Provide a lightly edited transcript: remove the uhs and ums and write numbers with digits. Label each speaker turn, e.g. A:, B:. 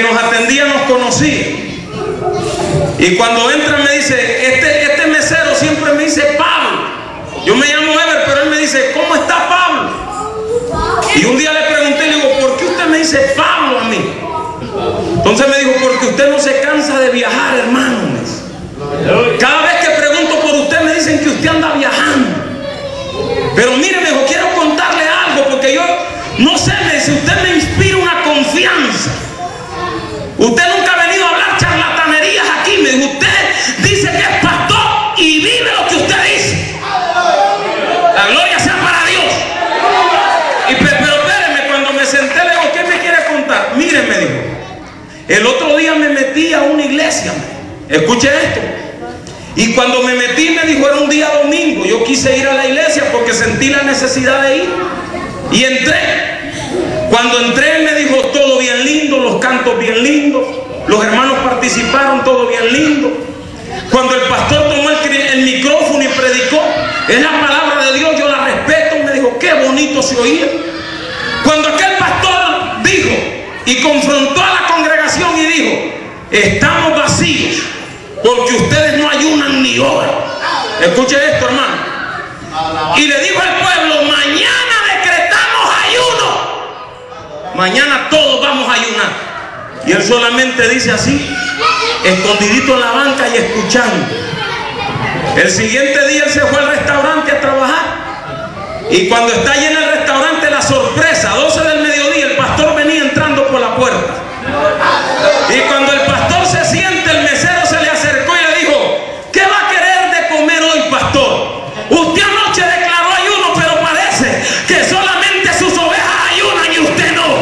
A: nos atendía nos conocía. Y cuando entra me dice, este mesero siempre me dice Pablo. Yo me llamo Ever, pero él me dice, ¿cómo está Pablo? Y un día le pregunté, le digo, ¿por qué usted me dice Pablo a mí? Entonces me dijo, porque usted no se cansa de viajar, hermano. Cada vez que pregunto por usted me dicen que usted anda viajando. Pero mire, me dijo, quiero contarle algo, porque yo no sé, me dice, usted me inspira una confianza. Usted nunca ha venido a hablar charlatanerías aquí. Me dijo, usted dice que es pastor y vive lo que usted dice. La gloria sea para Dios. Pero espéreme, cuando me senté le digo, ¿qué me quiere contar? Mire, me dijo, el otro día me metí a una iglesia. Escuche esto. Y cuando me metí me dijo, era un día domingo. Yo quise ir a la iglesia porque sentí la necesidad de ir. Y entré. Cuando entré él me dijo, todo bien lindo, los cantos bien lindos, los hermanos participaron, todo bien lindo. Cuando el pastor tomó el micrófono y predicó, es la palabra de Dios, yo la respeto. Me dijo, qué bonito se oía. Cuando aquel pastor dijo y confrontó a la congregación y dijo, estamos vacíos porque ustedes no ayunan ni oran. Escuche esto, hermano. Y le dijo al pueblo, mañana decretamos ayuno. Mañana todos vamos a ayunar. Y él solamente dice así, escondidito en la banca y escuchando. El siguiente día él se fue al restaurante a trabajar. Y cuando está allí en el restaurante, la sorpresa, 12 del mediodía, el pastor venía entrando por la puerta. Y cuando